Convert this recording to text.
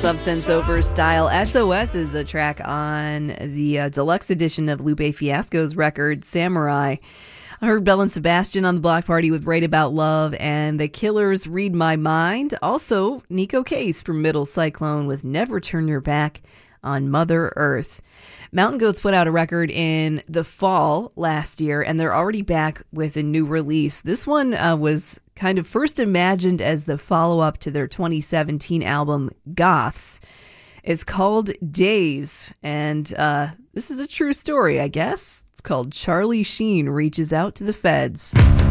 Substance Over Style. SOS is a track on the deluxe edition of Lupe Fiasco's record, Samurai. I heard Bell and Sebastian on the Block Party with Right About Love, and The Killers' Read My Mind. Also, Nico Case from Middle Cyclone with Never Turn Your Back on Mother Earth. Mountain Goats put out a record in the fall last year, and they're already back with a new release. This one was kind of first imagined as the follow-up to their 2017 album, Goths. It's called Days, and this is a true story, I guess. It's called Charlie Sheen Reaches Out to the Feds.